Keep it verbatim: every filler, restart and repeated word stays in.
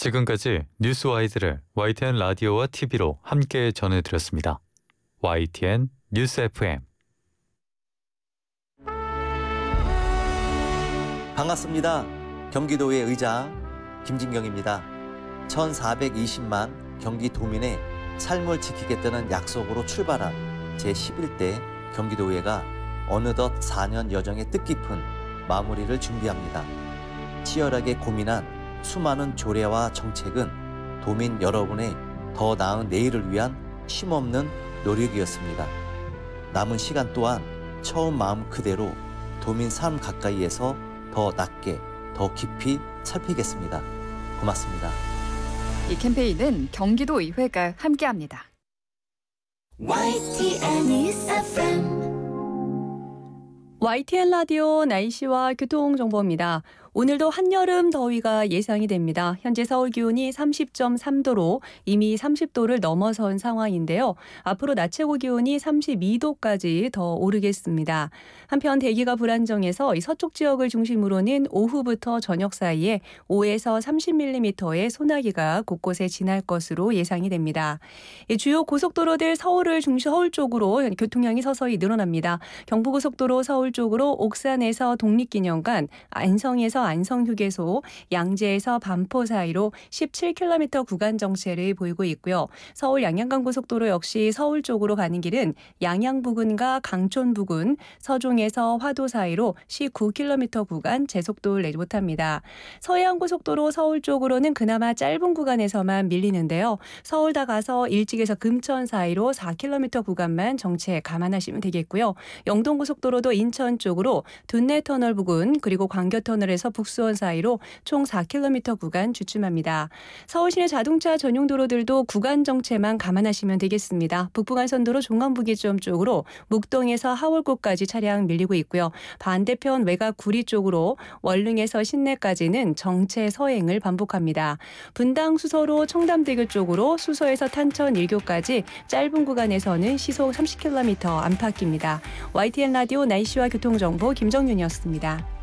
지금까지 뉴스와이드를 와이티엔 라디오와 티비로 함께 전해드렸습니다. 와이티엔 뉴스 에프엠. 반갑습니다. 경기도의 의장 김진경입니다. 천사백이십만 경기도민의 삶을 지키겠다는 약속으로 출발한 제십일 대 경기도의회가 어느덧 사 년 여정의 뜻깊은 마무리를 준비합니다. 치열하게 고민한 수많은 조례와 정책은 도민 여러분의 더 나은 내일을 위한 쉼없는 노력이었습니다. 남은 시간 또한 처음 마음 그대로 도민 삶 가까이에서 더 낮게, 더 깊이 살피겠습니다. 고맙습니다. 이 캠페인은 경기도의회가 함께합니다. 와이티엔 News 에프엠. 와이티엔 라디오 날씨와 교통정보입니다. 오늘도 한여름 더위가 예상이 됩니다. 현재 서울 기온이 삼십 점 삼 도로 이미 삼십 도를 넘어선 상황인데요. 앞으로 낮 최고 기온이 삼십이 도까지 더 오르겠습니다. 한편 대기가 불안정해서 이 서쪽 지역을 중심으로는 오후부터 저녁 사이에 오에서 삼십 밀리미터의 소나기가 곳곳에 지날 것으로 예상이 됩니다. 주요 고속도로들 서울을 중심 서울 쪽으로 교통량이 서서히 늘어납니다. 경부고속도로 서울 쪽으로 옥산에서 독립기념관, 안성에서 안성휴게소, 양재에서 반포 사이로 십칠 킬로미터 구간 정체를 보이고 있고요. 서울 양양간고속도로 역시 서울 쪽으로 가는 길은 양양 부근과 강촌 부근, 서종에서 화도 사이로 십구 킬로미터 구간 제속도를 내지 못합니다. 서해안고속도로 서울 쪽으로는 그나마 짧은 구간에서만 밀리는데요. 서울 다 가서 일찍에서 금천 사이로 사 킬로미터 구간만 정체 감안하시면 되겠고요. 영동고속도로도 인천 쪽으로 둔내터널 부근 그리고 광교터널에서 북수원 사이로 총 사 킬로미터 구간 주춤합니다. 서울시내 자동차 전용 도로들도 구간 정체만 감안하시면 되겠습니다. 북부간선도로 종암부기점 쪽으로 묵동에서 하월고까지 차량 밀리고 있고요. 반대편 외곽 구리 쪽으로 월릉에서 신내까지는 정체 서행을 반복합니다. 분당 수서로 청담대교 쪽으로 수서에서 탄천 일교까지 짧은 구간에서는 시속 삼십 킬로미터 안팎입니다. 와이티엔 라디오 날씨와 교통정보 김정윤이었습니다.